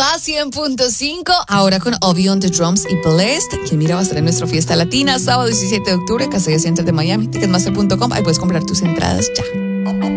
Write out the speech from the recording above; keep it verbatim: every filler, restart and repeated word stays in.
a cien punto cinco, ahora con Obi on the Drums y Blessed, que mira va a estar en nuestra fiesta latina, sábado diecisiete de octubre, Casella Center de Miami, ticketmaster punto com, ahí puedes comprar tus entradas ya.